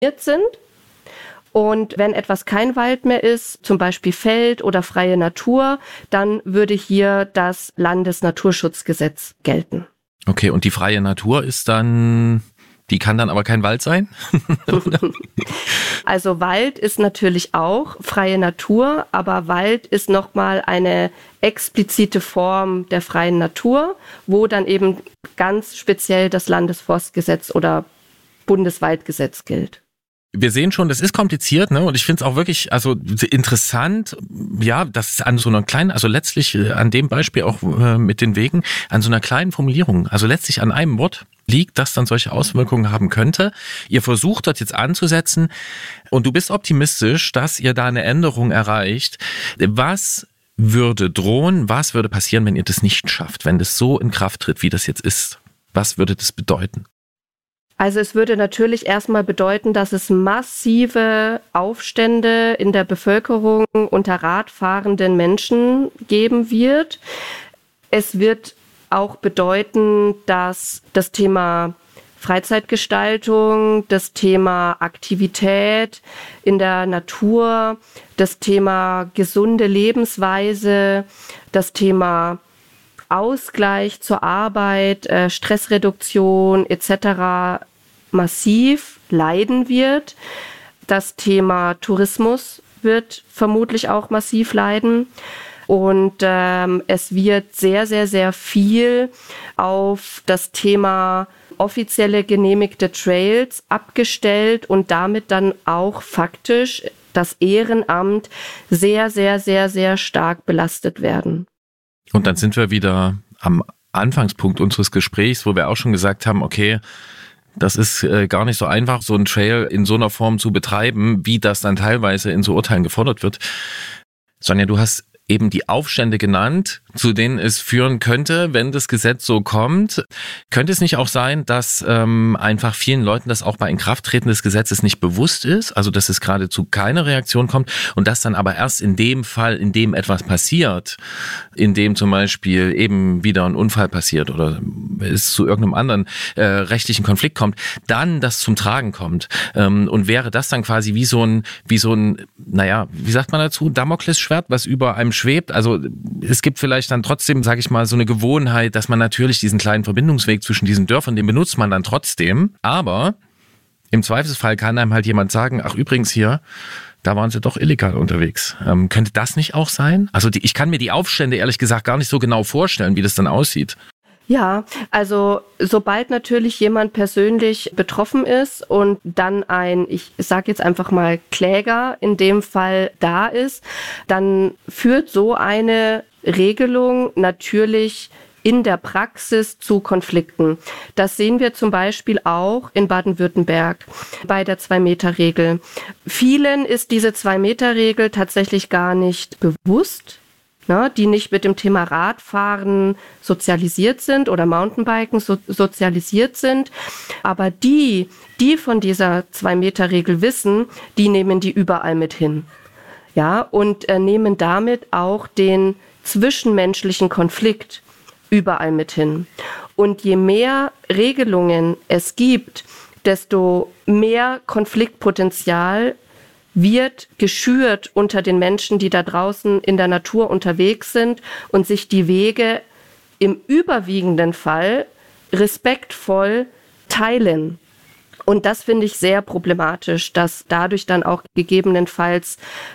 sind. Und wenn etwas kein Wald mehr ist, zum Beispiel Feld oder freie Natur, dann würde hier das Landesnaturschutzgesetz gelten. Okay, und die freie Natur ist dann, die kann dann aber kein Wald sein? Also Wald ist natürlich auch freie Natur, aber Wald ist nochmal eine explizite Form der freien Natur, wo dann eben ganz speziell das Landesforstgesetz oder Bundeswaldgesetz gilt. Wir sehen schon, das ist kompliziert, ne? Und ich finde es auch wirklich, also interessant, ja, dass es an so einer kleinen, also letztlich an dem Beispiel auch mit den Wegen, an so einer kleinen Formulierung, also letztlich an einem Wort liegt, das dann solche Auswirkungen haben könnte. Ihr versucht dort jetzt anzusetzen und du bist optimistisch, dass ihr da eine Änderung erreicht. Was würde drohen, was würde passieren, wenn ihr das nicht schafft, wenn das so in Kraft tritt, wie das jetzt ist? Was würde das bedeuten? Also es würde natürlich erstmal bedeuten, dass es massive Aufstände in der Bevölkerung unter radfahrenden Menschen geben wird. Es wird auch bedeuten, dass das Thema Freizeitgestaltung, das Thema Aktivität in der Natur, das Thema gesunde Lebensweise, das Thema Ausgleich zur Arbeit, Stressreduktion etc. massiv leiden wird. Das Thema Tourismus wird vermutlich auch massiv leiden. Und es wird sehr, sehr, sehr viel auf das Thema offizielle genehmigte Trails abgestellt und damit dann auch faktisch das Ehrenamt sehr, sehr, sehr, sehr stark belastet werden. Und dann sind wir wieder am Anfangspunkt unseres Gesprächs, wo wir auch schon gesagt haben, okay, das ist gar nicht so einfach, so einen Trail in so einer Form zu betreiben, wie das dann teilweise in so Urteilen gefordert wird. Sonja, du hast eben die Aufstände genannt, zu denen es führen könnte, wenn das Gesetz so kommt. Könnte es nicht auch sein, dass einfach vielen Leuten das auch bei Inkrafttreten des Gesetzes nicht bewusst ist, also dass es geradezu keine Reaktion kommt und dass dann aber erst in dem Fall, in dem etwas passiert, in dem zum Beispiel eben wieder ein Unfall passiert oder es zu irgendeinem anderen rechtlichen Konflikt kommt, dann das zum Tragen kommt. Und wäre das dann quasi wie so ein, naja, wie sagt man dazu, Damoklesschwert, was über einem schwebt. Also es gibt vielleicht dann trotzdem, sage ich mal, so eine Gewohnheit, dass man natürlich diesen kleinen Verbindungsweg zwischen diesen Dörfern, den benutzt man dann trotzdem. Aber im Zweifelsfall kann einem halt jemand sagen, ach übrigens hier, da waren sie doch illegal unterwegs. Könnte das nicht auch sein? Also ich kann mir die Aufstände ehrlich gesagt gar nicht so genau vorstellen, wie das dann aussieht. Ja, also sobald natürlich jemand persönlich betroffen ist und dann ich sage jetzt einfach mal Kläger in dem Fall da ist, dann führt so eine Regelung natürlich in der Praxis zu Konflikten. Das sehen wir zum Beispiel auch in Baden-Württemberg bei der 2-Meter-Regel. Vielen ist diese 2-Meter-Regel tatsächlich gar nicht bewusst, die nicht mit dem Thema Radfahren sozialisiert sind oder Mountainbiken sozialisiert sind. Aber die von dieser 2-Meter-Regel wissen, die nehmen die überall mit hin. Ja, und nehmen damit auch den zwischenmenschlichen Konflikt überall mit hin. Und je mehr Regelungen es gibt, desto mehr Konfliktpotenzial wird geschürt unter den Menschen, die da draußen in der Natur unterwegs sind und sich die Wege im überwiegenden Fall respektvoll teilen. Und das finde ich sehr problematisch, dass dadurch dann auch gegebenenfalls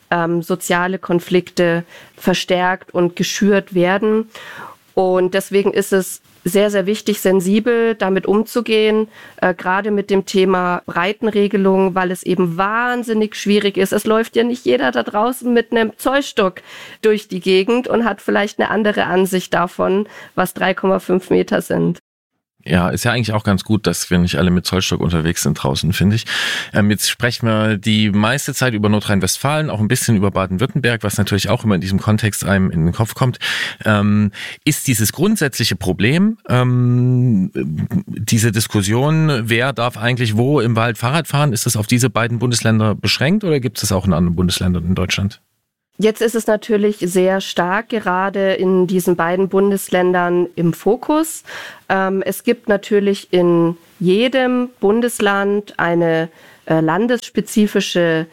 soziale Konflikte verstärkt und geschürt werden. Und deswegen ist es sehr, sehr wichtig, sensibel damit umzugehen, gerade mit dem Thema Breitenregelung, weil es eben wahnsinnig schwierig ist. Es läuft ja nicht jeder da draußen mit einem Zollstock durch die Gegend und hat vielleicht eine andere Ansicht davon, was 3,5 Meter sind. Ja, ist ja eigentlich auch ganz gut, dass wir nicht alle mit Zollstock unterwegs sind draußen, finde ich. Jetzt sprechen wir die meiste Zeit über Nordrhein-Westfalen, auch ein bisschen über Baden-Württemberg, was natürlich auch immer in diesem Kontext einem in den Kopf kommt. Ist dieses grundsätzliche Problem, diese Diskussion, wer darf eigentlich wo im Wald Fahrrad fahren, ist das auf diese beiden Bundesländer beschränkt oder gibt es das auch in anderen Bundesländern in Deutschland? Jetzt ist es natürlich sehr stark gerade in diesen beiden Bundesländern im Fokus. Es gibt natürlich in jedem Bundesland eine landesspezifische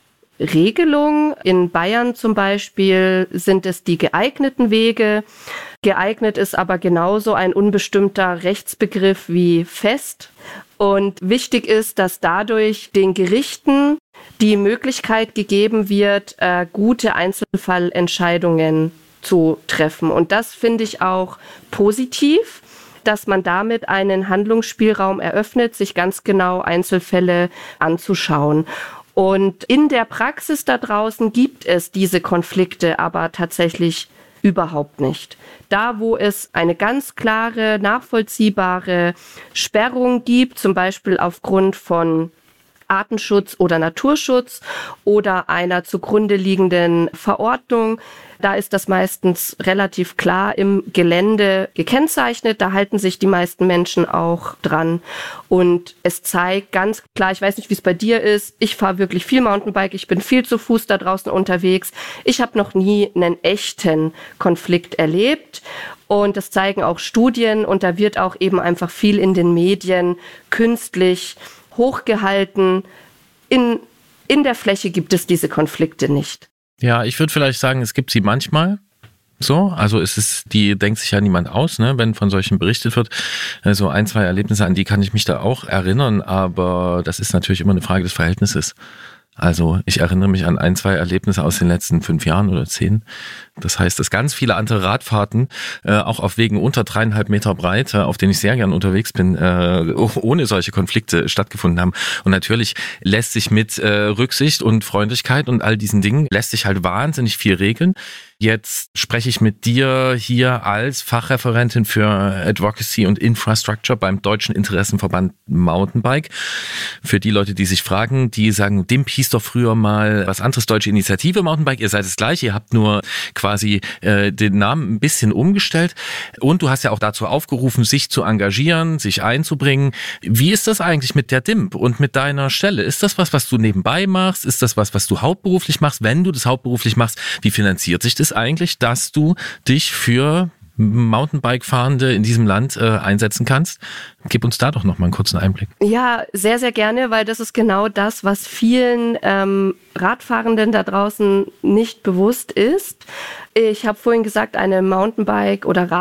Regelung. In Bayern zum Beispiel sind es die geeigneten Wege. Geeignet ist aber genauso ein unbestimmter Rechtsbegriff wie fest. Und wichtig ist, dass dadurch den Gerichten die Möglichkeit gegeben wird, gute Einzelfallentscheidungen zu treffen. Und das finde ich auch positiv, dass man damit einen Handlungsspielraum eröffnet, sich ganz genau Einzelfälle anzuschauen. Und in der Praxis da draußen gibt es diese Konflikte aber tatsächlich überhaupt nicht. Da, wo es eine ganz klare, nachvollziehbare Sperrung gibt, zum Beispiel aufgrund von Artenschutz oder Naturschutz oder einer zugrunde liegenden Verordnung, da ist das meistens relativ klar im Gelände gekennzeichnet. Da halten sich die meisten Menschen auch dran. Und es zeigt ganz klar, ich weiß nicht, wie es bei dir ist, ich fahre wirklich viel Mountainbike, ich bin viel zu Fuß da draußen unterwegs. Ich habe noch nie einen echten Konflikt erlebt. Und das zeigen auch Studien. Und da wird auch eben einfach viel in den Medien künstlich hochgehalten. In der Fläche gibt es diese Konflikte nicht. Ja, ich würde vielleicht sagen, es gibt sie manchmal. So, also die denkt sich ja niemand aus, ne, wenn von solchen berichtet wird. So 1, 2 Erlebnisse, an die kann ich mich da auch erinnern, aber das ist natürlich immer eine Frage des Verhältnisses. Also ich erinnere mich an 1, 2 Erlebnisse aus den letzten 5 Jahren oder 10. Das heißt, dass ganz viele andere Radfahrten, auch auf Wegen unter 3,5 Meter Breite, auf denen ich sehr gern unterwegs bin, ohne solche Konflikte stattgefunden haben. Und natürlich lässt sich mit Rücksicht und Freundlichkeit und all diesen Dingen, lässt sich halt wahnsinnig viel regeln. Jetzt spreche ich mit dir hier als Fachreferentin für Advocacy und Infrastructure beim Deutschen Interessenverband Mountainbike. Für die Leute, die sich fragen, die sagen, DIMP hieß doch früher mal was anderes, Deutsche Initiative Mountainbike. Ihr seid das gleiche, ihr habt nur quasi den Namen ein bisschen umgestellt. Und du hast ja auch dazu aufgerufen, sich zu engagieren, sich einzubringen. Wie ist das eigentlich mit der DIMP und mit deiner Stelle? Ist das was du nebenbei machst? Ist das was du hauptberuflich machst? Wenn du das hauptberuflich machst, wie finanziert sich das eigentlich, dass du dich für Mountainbike-Fahrende in diesem Land einsetzen kannst? Gib uns da doch noch mal einen kurzen Einblick. Ja, sehr, sehr gerne, weil das ist genau das, was vielen Radfahrenden da draußen nicht bewusst ist. Ich habe vorhin gesagt, eine Mountainbike- oder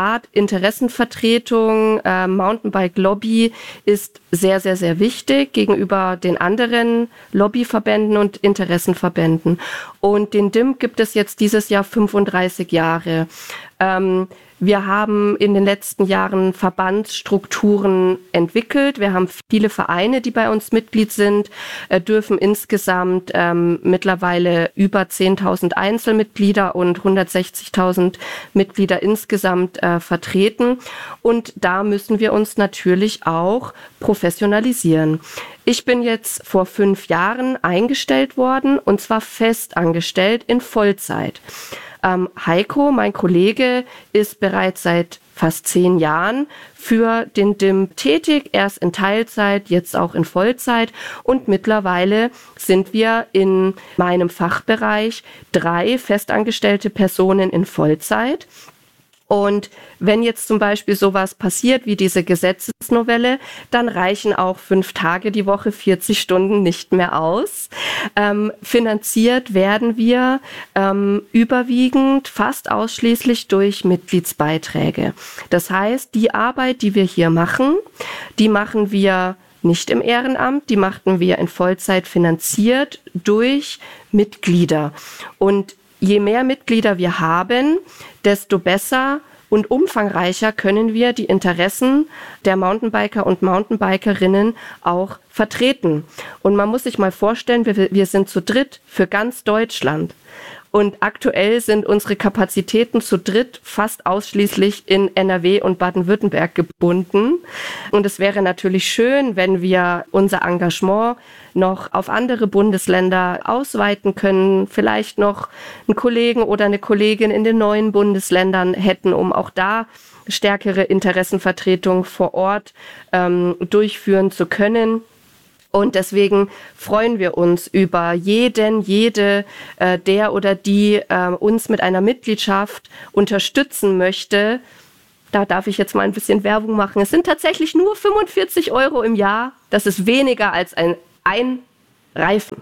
Rad-Interessenvertretung, Mountainbike-Lobby ist sehr, sehr, sehr wichtig gegenüber den anderen Lobbyverbänden und Interessenverbänden. Und den DIMP gibt es jetzt dieses Jahr 35 Jahre. Wir haben in den letzten Jahren Verbandsstrukturen entwickelt. Wir haben viele Vereine, die bei uns Mitglied sind, dürfen insgesamt mittlerweile über 10.000 Einzelmitglieder und 160.000 Mitglieder insgesamt vertreten. Und da müssen wir uns natürlich auch professionalisieren. Ich bin jetzt vor 5 Jahren eingestellt worden, und zwar fest angestellt in Vollzeit. Heiko, mein Kollege, ist bereits seit fast 10 Jahren für den DIMP tätig, erst in Teilzeit, jetzt auch in Vollzeit, und mittlerweile sind wir in meinem Fachbereich 3 festangestellte Personen in Vollzeit. Und wenn jetzt zum Beispiel sowas passiert wie diese Gesetzesnovelle, dann reichen auch 5 Tage die Woche, 40 Stunden nicht mehr aus. Finanziert werden wir überwiegend fast ausschließlich durch Mitgliedsbeiträge. Das heißt, die Arbeit, die wir hier machen, die machen wir nicht im Ehrenamt, die machten wir in Vollzeit finanziert durch Mitglieder. Und je mehr Mitglieder wir haben, desto besser und umfangreicher können wir die Interessen der Mountainbiker und Mountainbikerinnen auch vertreten. Und man muss sich mal vorstellen, wir sind zu dritt für ganz Deutschland. Und aktuell sind unsere Kapazitäten zu dritt fast ausschließlich in NRW und Baden-Württemberg gebunden. Und es wäre natürlich schön, wenn wir unser Engagement noch auf andere Bundesländer ausweiten können, vielleicht noch einen Kollegen oder eine Kollegin in den neuen Bundesländern hätten, um auch da stärkere Interessenvertretung vor Ort durchführen zu können. Und deswegen freuen wir uns über jede, der oder die uns mit einer Mitgliedschaft unterstützen möchte. Da darf ich jetzt mal ein bisschen Werbung machen. Es sind tatsächlich nur 45 € im Jahr. Das ist weniger als ein Reifen.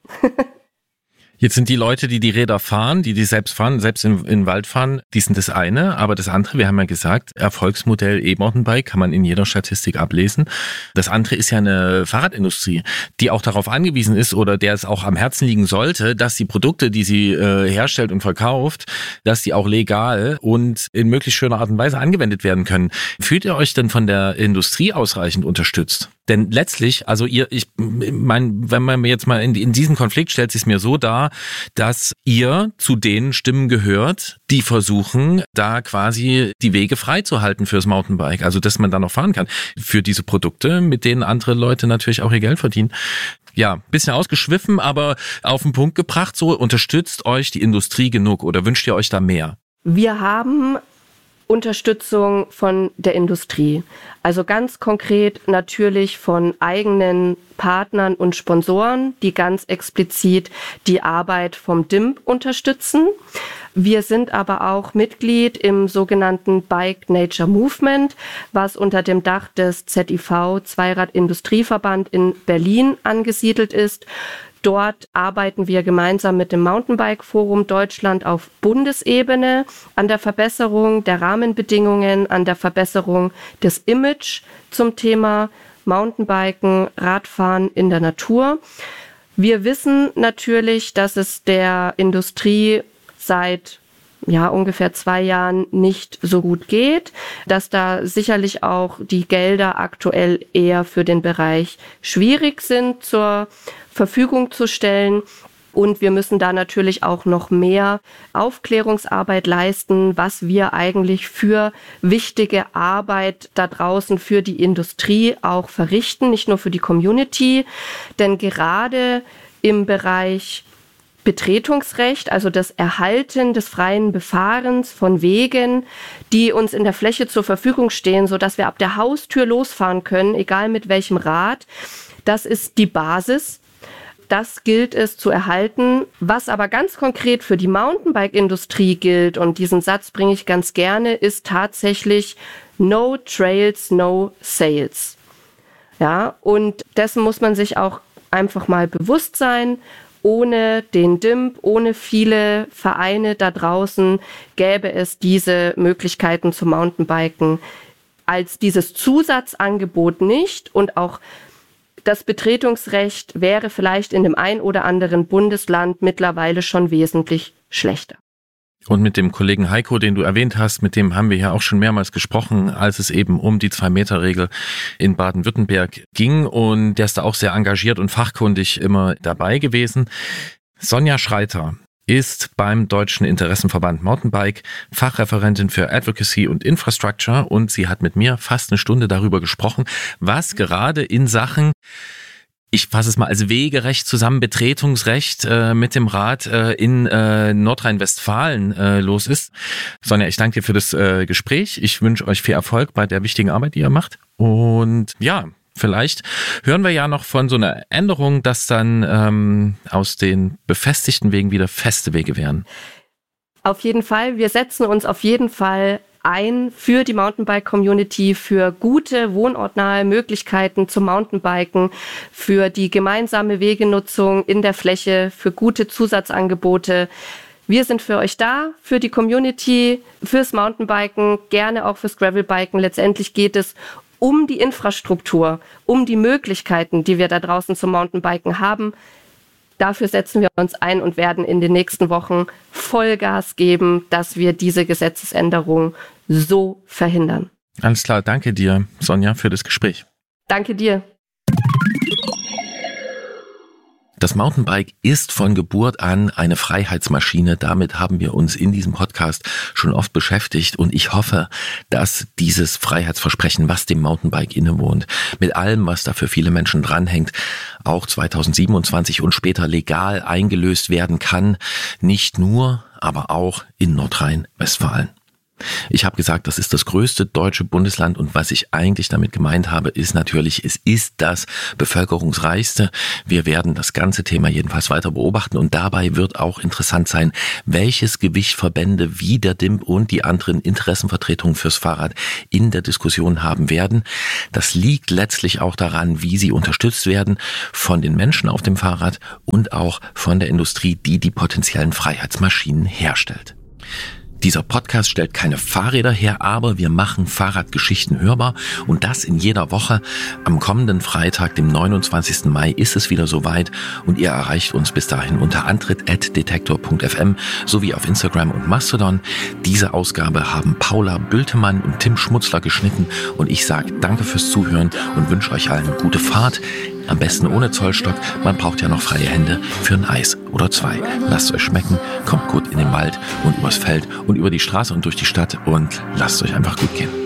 Jetzt sind die Leute, die Räder fahren, die selbst fahren, selbst in den Wald fahren, die sind das eine. Aber das andere, wir haben ja gesagt, Erfolgsmodell E-Mountainbike kann man in jeder Statistik ablesen. Das andere ist ja eine Fahrradindustrie, die auch darauf angewiesen ist oder der es auch am Herzen liegen sollte, dass die Produkte, die sie herstellt und verkauft, dass die auch legal und in möglichst schöner Art und Weise angewendet werden können. Fühlt ihr euch denn von der Industrie ausreichend unterstützt? Denn letztlich, also wenn man mir jetzt mal in diesen Konflikt stellt, sich es mir so dar, dass ihr zu den Stimmen gehört, die versuchen, da quasi die Wege freizuhalten fürs Mountainbike. Also, dass man da noch fahren kann für diese Produkte, mit denen andere Leute natürlich auch ihr Geld verdienen. Ja, bisschen ausgeschwiffen, aber auf den Punkt gebracht, so unterstützt euch die Industrie genug oder wünscht ihr euch da mehr? Wir haben Unterstützung von der Industrie. Also ganz konkret natürlich von eigenen Partnern und Sponsoren, die ganz explizit die Arbeit vom DIMP unterstützen. Wir sind aber auch Mitglied im sogenannten Bike Nature Movement, was unter dem Dach des ZIV Zweirad-Industrieverband in Berlin angesiedelt ist. Dort arbeiten wir gemeinsam mit dem Mountainbike-Forum Deutschland auf Bundesebene an der Verbesserung der Rahmenbedingungen, an der Verbesserung des Image zum Thema Mountainbiken, Radfahren in der Natur. Wir wissen natürlich, dass es der Industrie seit ungefähr 2 Jahren nicht so gut geht, dass da sicherlich auch die Gelder aktuell eher für den Bereich schwierig sind zur Verfügung zu stellen. Und wir müssen da natürlich auch noch mehr Aufklärungsarbeit leisten, was wir eigentlich für wichtige Arbeit da draußen für die Industrie auch verrichten, nicht nur für die Community. Denn gerade im Bereich Betretungsrecht, also das Erhalten des freien Befahrens von Wegen, die uns in der Fläche zur Verfügung stehen, sodass wir ab der Haustür losfahren können, egal mit welchem Rad, das ist die Basis. Das gilt es zu erhalten. Was aber ganz konkret für die Mountainbike-Industrie gilt, und diesen Satz bringe ich ganz gerne, ist tatsächlich No Trails, No Sales. Ja, und dessen muss man sich auch einfach mal bewusst sein. Ohne den DIMP, ohne viele Vereine da draußen gäbe es diese Möglichkeiten zu Mountainbiken als dieses Zusatzangebot nicht, und auch das Betretungsrecht wäre vielleicht in dem ein oder anderen Bundesland mittlerweile schon wesentlich schlechter. Und mit dem Kollegen Heiko, den du erwähnt hast, mit dem haben wir ja auch schon mehrmals gesprochen, als es eben um die 2-Meter-Regel in Baden-Württemberg ging. Und der ist da auch sehr engagiert und fachkundig immer dabei gewesen. Sonja Schreiter ist beim Deutschen Interessenverband Mountainbike Fachreferentin für Advocacy und Infrastructure, und sie hat mit mir fast eine Stunde darüber gesprochen, was gerade in Sachen, ich fasse es mal als Wegerecht zusammen, Betretungsrecht mit dem Rad in Nordrhein-Westfalen los ist. Sonja, ich danke dir für das Gespräch. Ich wünsche euch viel Erfolg bei der wichtigen Arbeit, die ihr macht. Und ja, vielleicht hören wir ja noch von so einer Änderung, dass dann aus den befestigten Wegen wieder feste Wege werden. Auf jeden Fall. Wir setzen uns auf jeden Fall ein für die Mountainbike-Community, für gute wohnortnahe Möglichkeiten zum Mountainbiken, für die gemeinsame Wegenutzung in der Fläche, für gute Zusatzangebote. Wir sind für euch da, für die Community, fürs Mountainbiken, gerne auch fürs Gravelbiken. Letztendlich geht es um die Infrastruktur, um die Möglichkeiten, die wir da draußen zum Mountainbiken haben. Dafür setzen wir uns ein und werden in den nächsten Wochen Vollgas geben, dass wir diese Gesetzesänderung so verhindern. Alles klar, danke dir, Sonja, für das Gespräch. Danke dir. Das Mountainbike ist von Geburt an eine Freiheitsmaschine. Damit haben wir uns in diesem Podcast schon oft beschäftigt. Und ich hoffe, dass dieses Freiheitsversprechen, was dem Mountainbike innewohnt, mit allem, was da für viele Menschen dranhängt, auch 2027 und später legal eingelöst werden kann. Nicht nur, aber auch in Nordrhein-Westfalen. Ich habe gesagt, das ist das größte deutsche Bundesland und was ich eigentlich damit gemeint habe, ist natürlich, es ist das bevölkerungsreichste. Wir werden das ganze Thema jedenfalls weiter beobachten und dabei wird auch interessant sein, welches Gewicht Verbände wie der DIMP und die anderen Interessenvertretungen fürs Fahrrad in der Diskussion haben werden. Das liegt letztlich auch daran, wie sie unterstützt werden von den Menschen auf dem Fahrrad und auch von der Industrie, die die potenziellen Freiheitsmaschinen herstellt. Dieser Podcast stellt keine Fahrräder her, aber wir machen Fahrradgeschichten hörbar und das in jeder Woche. Am kommenden Freitag, dem 29. Mai, ist es wieder soweit und ihr erreicht uns bis dahin unter antritt@detektor.fm sowie auf Instagram und Mastodon. Diese Ausgabe haben Paula Bültemann und Tim Schmutzler geschnitten und ich sage danke fürs Zuhören und wünsche euch allen gute Fahrt. Am besten ohne Zollstock, man braucht ja noch freie Hände für ein Eis oder 2. Lasst es euch schmecken, kommt gut in den Wald und übers Feld und über die Straße und durch die Stadt und lasst es euch einfach gut gehen.